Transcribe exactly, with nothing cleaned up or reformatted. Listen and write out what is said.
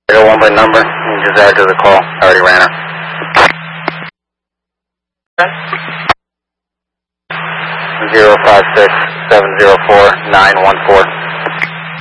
zero one by number, you just add to the call. I already ran her. zero five six seven zero four nine one four.